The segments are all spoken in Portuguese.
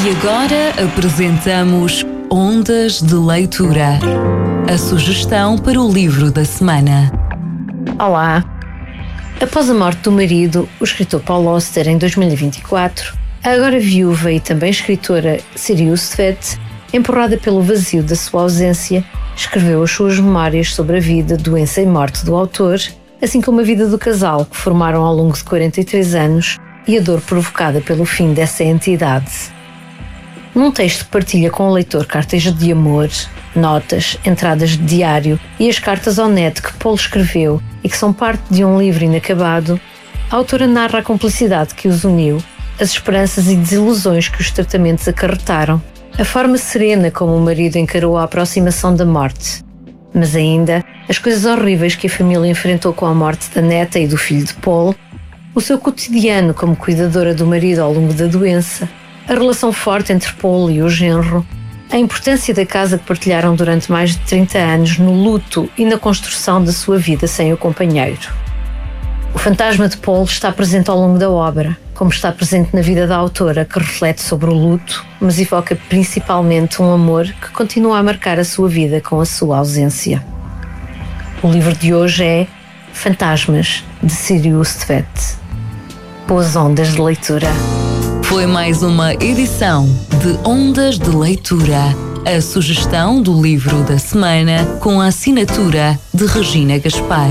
E agora apresentamos Ondas de Leitura, a sugestão para o livro da semana. Olá! Após a morte do marido, o escritor Paul Auster, em 2024, a agora viúva e também escritora Sirius Tvet, empurrada pelo vazio da sua ausência, escreveu as suas memórias sobre a vida, doença e morte do autor, assim como a vida do casal que formaram ao longo de 43 anos e a dor provocada pelo fim dessa entidade. Num texto partilha com o leitor cartas de amor, notas, entradas de diário e as cartas ao neto que Paul escreveu e que são parte de um livro inacabado, a autora narra a cumplicidade que os uniu, as esperanças e desilusões que os tratamentos acarretaram, a forma serena como o marido encarou a aproximação da morte, mas ainda as coisas horríveis que a família enfrentou com a morte da neta e do filho de Paul, o seu cotidiano como cuidadora do marido ao longo da doença, a relação forte entre Paul e o genro, a importância da casa que partilharam durante mais de 30 anos no luto e na construção da sua vida sem o companheiro. O fantasma de Paul está presente ao longo da obra, como está presente na vida da autora, que reflete sobre o luto, mas evoca principalmente um amor que continua a marcar a sua vida com a sua ausência. O livro de hoje é Fantasmas, de Sirius Tvet. Boas ondas de leitura. Foi mais uma edição de Ondas de Leitura, a sugestão do livro da semana com a assinatura de Regina Gaspar.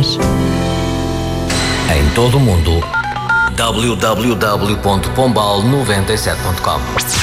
Em todo o mundo, www.pombal97.com